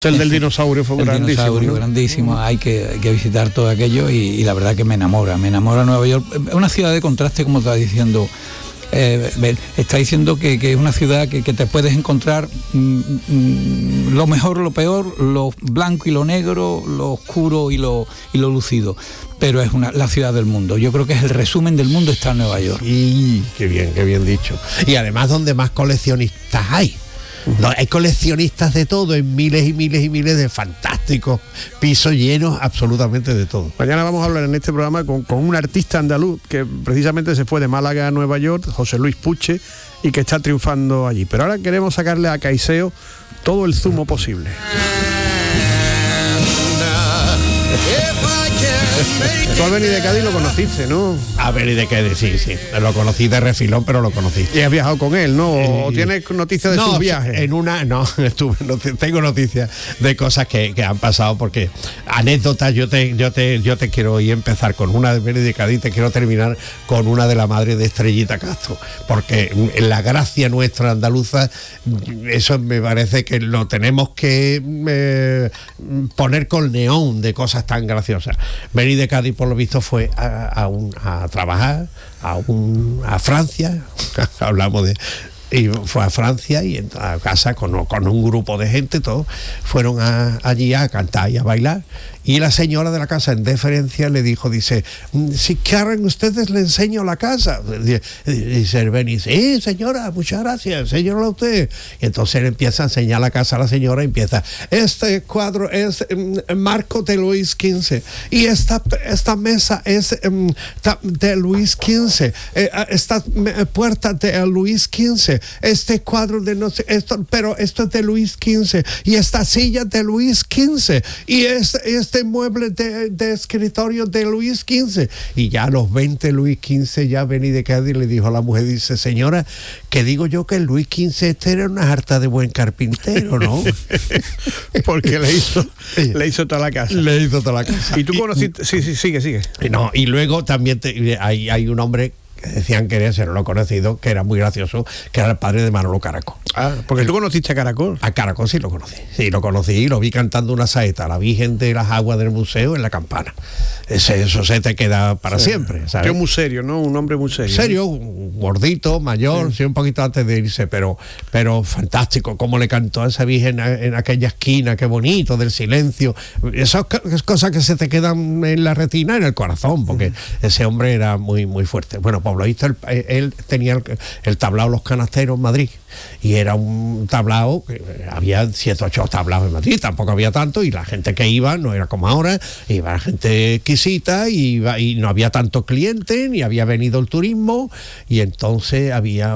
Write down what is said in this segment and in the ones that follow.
El del dinosaurio fue grandísimo. Dinosaurio, ¿no? Grandísimo, hay que visitar todo aquello y la verdad que me enamora Nueva York. Es una ciudad de contraste, como está diciendo. Está diciendo que es una ciudad que te puedes encontrar lo mejor, lo peor, lo blanco y lo negro, lo oscuro y lo lúcido, pero es la ciudad del mundo. Yo creo que es el resumen del mundo, está en Nueva York. Y qué bien dicho. Y además donde más coleccionistas hay. No, hay coleccionistas de todo, en miles y miles y miles de fantásticos pisos llenos absolutamente de todo. Mañana vamos a hablar en este programa con un artista andaluz que precisamente se fue de Málaga a Nueva York, José Luis Puche, y que está triunfando allí. Pero ahora queremos sacarle a Caicedo todo el zumo posible. Tú a Beni de Cádiz lo conociste, ¿no? A Beni de Cádiz, sí. Lo conocí de refilón, pero lo conocí. ¿Y has viajado con él, no? ¿O tienes noticias de sus viajes? Tengo noticias de cosas que han pasado, porque anécdotas, yo te quiero hoy empezar con una de Beni de Cádiz, te quiero terminar con una de la madre de Estrellita Castro, porque en la gracia nuestra andaluza, eso me parece que lo tenemos que poner con neón de cosas tan graciosas. Beni de Cádiz, por lo visto, fue a trabajar a Francia. Hablamos de... Y fue a Francia y a casa con un grupo de gente, todos fueron allí a cantar y a bailar. Y la señora de la casa, en deferencia, le dice, si quieren ustedes le enseño la casa. Dice el Beni, sí, señora, muchas gracias, enséñala usted. Y entonces él empieza a enseñar la casa a la señora y empieza, este cuadro es marco de Luis XV y esta mesa es de Luis XV, esta puerta de Luis XV, este cuadro de no sé, pero esto es de Luis XV y esta silla de Luis XV y este mueble de escritorio de Luis XV. Y ya a los 20 Luis XV ya Beni de Cádiz le dijo a la mujer, dice, señora, que digo yo que el Luis XV este era una harta de buen carpintero, ¿no? Porque le hizo toda la casa. Le hizo toda la casa. ¿Y tú conociste? Sí, sigue. No, y luego también hay un hombre que decían que era, no lo conocido, que era muy gracioso, que era el padre de Manolo Caracol. Ah, porque tú conociste a Caracol. A Caracol sí lo conocí y lo vi cantando una saeta, la Virgen de las Aguas del Museo en La Campana. Eso se te queda para siempre, ¿sabes? Que muy serio, ¿no? Un hombre muy serio. Serio, gordito, mayor, sí, un poquito antes de irse, pero fantástico, cómo le cantó a esa Virgen en aquella esquina, qué bonito, del silencio. Esas cosas que se te quedan en la retina, en el corazón, porque ese hombre era muy, muy fuerte. Bueno, por lo visto, él tenía el tablao Los Canasteros en Madrid, y era un tablao que había 7 o 8 tablaos en Madrid, tampoco había tanto, y la gente que iba no era como ahora, iba la gente exquisita y no había tanto cliente, ni había venido el turismo, y entonces había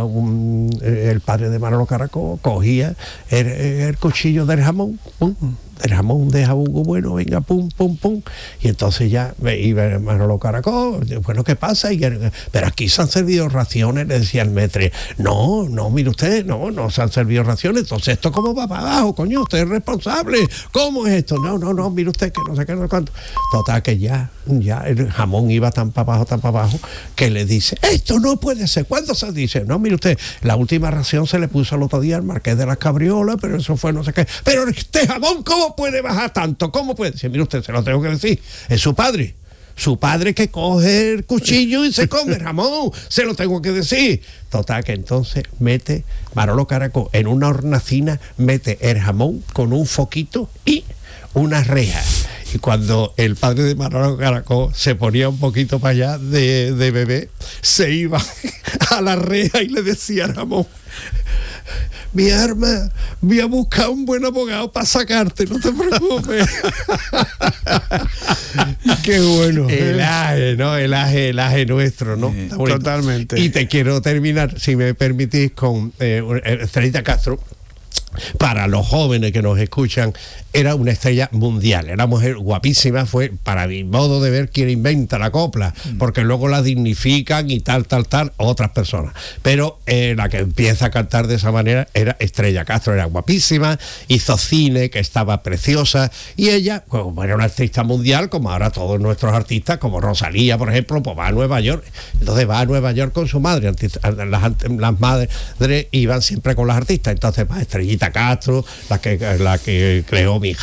el padre de Manolo Caracol cogía el cuchillo del jamón, el jamón de jabugo bueno, venga, pum, y entonces ya iba Manolo Caracol, bueno, ¿qué pasa? Pero aquí se han servido raciones, le decía el metre. No, mire usted, no se han servido raciones, entonces esto cómo va para abajo, coño, usted es responsable, ¿cómo es esto? No, mire usted, que no sé qué, no sé cuánto. Total, que ya el jamón iba tan para abajo, que le dice, esto no puede ser. ¿Cuándo se dice? No, mire usted, la última ración se le puso el otro día al Marqués de las Cabriolas, pero eso fue no sé qué. Pero este jamón, ¿cómo puede bajar tanto? ¿Cómo puede? Dice, mire usted, se lo tengo que decir, es su padre que coge el cuchillo y se come el jamón, se lo tengo que decir. Total, que entonces mete Manolo Caracol en una hornacina, mete el jamón con un foquito y una reja. Y cuando el padre de Manolo Caracol se ponía un poquito para allá de bebé, se iba a la reja y le decía al jamón, mi arma, voy a buscar un buen abogado para sacarte, no te preocupes. Qué bueno. El aje nuestro, ¿no? Totalmente. Y te quiero terminar, si me permitís, con Estrellita Castro. Para los jóvenes que nos escuchan, era una estrella mundial, era mujer guapísima, fue, para mi modo de ver, quien inventa la copla, porque luego la dignifican y tal, otras personas, pero la que empieza a cantar de esa manera era Estrella Castro, era guapísima, hizo cine, que estaba preciosa, y ella, como era una artista mundial, como ahora todos nuestros artistas, como Rosalía, por ejemplo, pues va a Nueva York, entonces va a Nueva York con su madre, las madres iban siempre con las artistas, entonces va Estrellita Castro, la que creó